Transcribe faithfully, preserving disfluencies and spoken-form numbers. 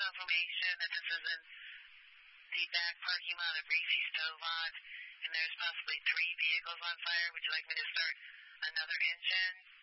confirmation that this is in the back parking lot of Reese Stove Lot, and there's possibly three vehicles on fire. Would you like me to start another engine?